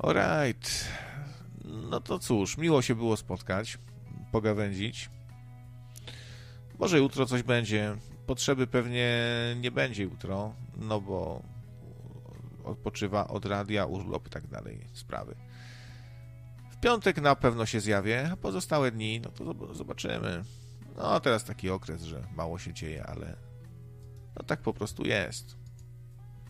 Alright. No to cóż, miło się było spotkać, pogawędzić. Może jutro coś będzie. Potrzeby pewnie nie będzie jutro, no bo odpoczywa od radia, urlop i tak dalej sprawy. W piątek na pewno się zjawię, a pozostałe dni, no to zobaczymy. No teraz taki okres, że mało się dzieje, ale no tak po prostu jest.